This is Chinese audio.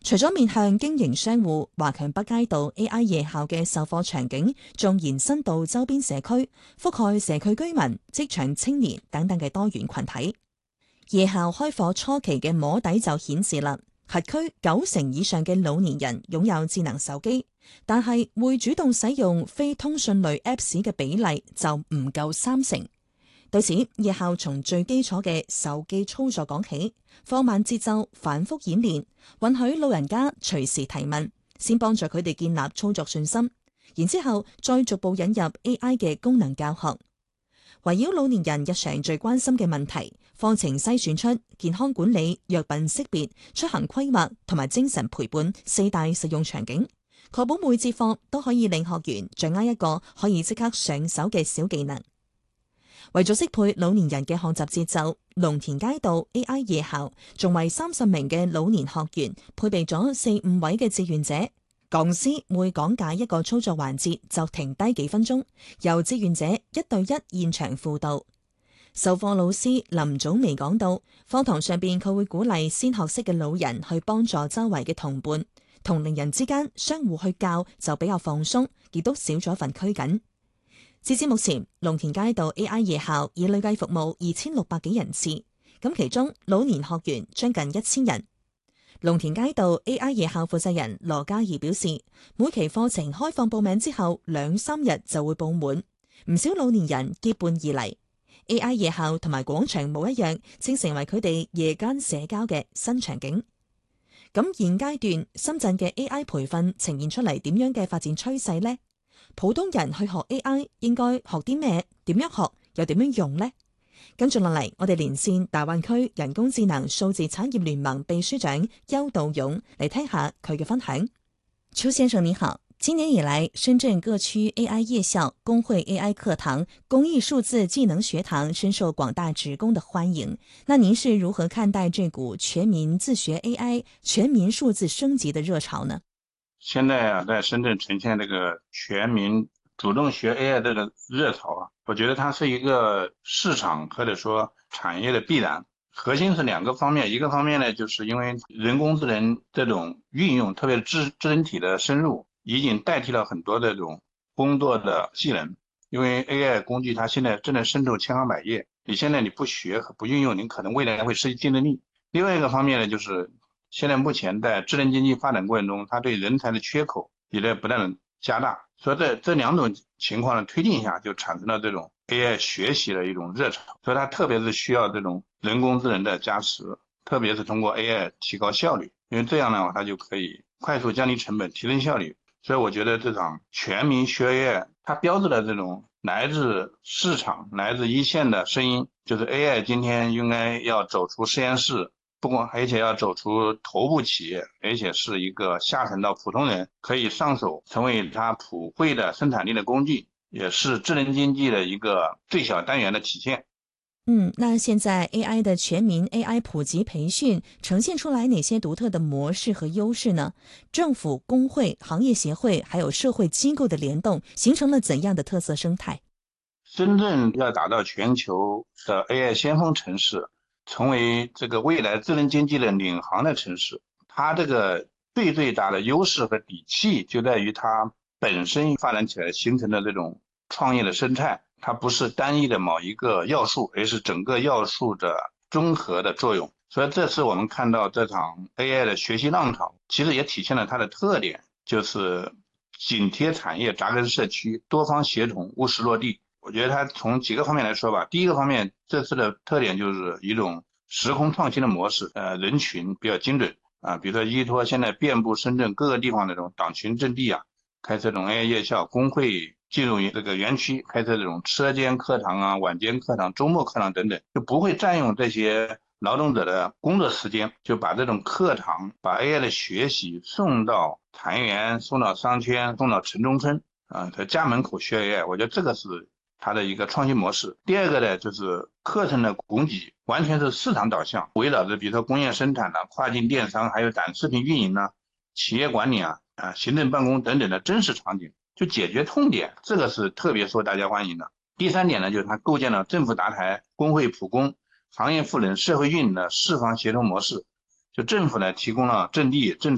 除咗面向經營商戶，華強北街道 AI 夜校嘅授課場景仲延伸到周邊社區，覆蓋社區居民、職場青年等等嘅多元群體。夜校開課初期嘅摸底就顯示啦，轄區90%以上嘅老年人擁有智能手機，但係會主動使用非通訊類 Apps 嘅比例就唔夠30%。對此，夜校從最基礎嘅手機操作講起，放慢節奏，反覆演練，允許老人家隨時提問，先幫助佢哋建立操作信心，然之後再逐步引入 AI 嘅功能教學。圍繞老年人日常最關心嘅問題，課程篩選出健康管理、藥品識別、出行規劃同埋精神陪伴4大實用場景，確保每節課都可以令學員掌握一個可以即刻上手嘅小技能。為咗適配老年人嘅學習節奏，龍田街道 AI 夜校仲為30名嘅老年學員配備咗4-5位嘅志願者，講師每講解一個操作環節就停低幾分鐘，由志願者1對1現場輔導。授課老師林祖薇講到，課堂上邊佢會鼓勵先學識嘅老人去幫助周圍嘅同伴，同齡人之間相互去教就比較放鬆，亦都少咗份拘謹。截至目前，龍田街道 AI 夜校已累計服務2600幾人次，咁其中老年學員將近1000人。龍田街道 AI 夜校負責人羅嘉儀表示，每期課程開放報名之後2-3日就會報滿，唔少老年人結伴而嚟。AI 夜校同埋廣場舞一樣，正成為佢哋夜間社交嘅新場景。咁現階段深圳嘅 AI 培訓呈現出嚟點樣嘅發展趨勢呢？普通人去學 AI 應該學啲咩？點樣學又點樣用呢？跟住落嚟，我哋連線大灣區人工智能數字產業聯盟秘書長邱道勇嚟聽下佢嘅分享。邱先生你好，今年以來，深圳各區 AI 夜校、工會 AI 課堂、公益數字技能學堂深受廣大職工的歡迎。那您是如何看待這股全民自學 AI、全民數字升級的熱潮呢？ 現在啊，在深圳呈現這個全民主動學 AI 這個熱潮啊，我覺得它是一個市場或者說產業的必然。核心是2個方面，一個方面呢，就是因為人工智能這種運用，特別是智能體的深入，已經代替了很多這種工作的技能。因為 AI 工具它現在正在深入千行百業，你現在你不學和不運用，你可能未來會失去競爭力。另外一個方面呢，就是現在目前在智能經濟發展過程中，它對人才的缺口也在不斷的加大，所以這2種情況的推進下，就產生了這種 AI 學習的一種熱潮。所以它特別是需要這種人工智能的加持，特別是通過 AI 提高效率，因為這樣的話，它就可以快速降低成本，提升效率。所以我覺得這場全民學 AI，它標誌了這種來自市場、來自一線的聲音，就是 AI 今天應該要走出實驗室，不光而且要走出頭部企業，而且是一個下沉到普通人可以上手，成為它普惠的生產力的工具，也是智能經濟的一個最小單元的體現。 那現在 AI 的全民 AI 普及培訓呈現出來哪些獨特的模式和優勢呢？政府、工會、行業協會還有社會機構的聯動，形成了怎樣的特色生態？ 深圳要打造全球的 AI 先鋒城市，成為這個未來智能經濟的領航的城市，它這個最大的優勢和底氣就在於它本身發展起來形成的這種創業的生態，它不是單一的某一個要素，而是整個要素的綜合的作用。所以這次我們看到這場 AI 的學習浪潮，其實也體現了它的特點，就是緊貼產業、扎根社區、多方協同、務實落地。我覺得它從幾個方面來說吧，第一個方面，這次的特點就是一種時空創新的模式，人群比較精準啊，比如說依託現在遍布深圳各個地方的這種黨群陣地啊，開設這種 AI 夜校，工會進入這個園區，開設這種車間課堂啊、晚間課堂、周末課堂等等，就不會佔用這些勞動者的工作時間，就把這種課堂、把 AI 的學習送到禪園、送到商圈、送到城中村啊，在家門口學 AI，我覺得這個是它的一個創新模式。第二個呢，就是課程的供給完全是市場導向，圍繞着比如說工業生產的跨境電商，還有短視頻運營企業管理行政辦公等等的真實場景，就解決痛點，這個是特別受大家歡迎的。第三點呢，就是它構建了政府搭台、工會普工、行業賦能、社會運營的四方協同模式，就政府呢提供了陣地、政